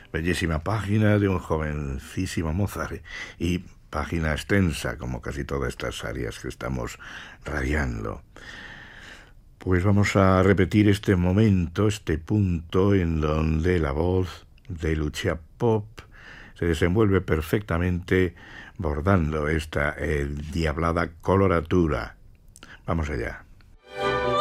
Bellísima página de un jovencísimo Mozart y página extensa, como casi todas estas áreas que estamos radiando. Pues vamos a repetir este momento, este punto en donde la voz de Lucia Pop se desenvuelve perfectamente bordando esta diablada coloratura. Vamos allá.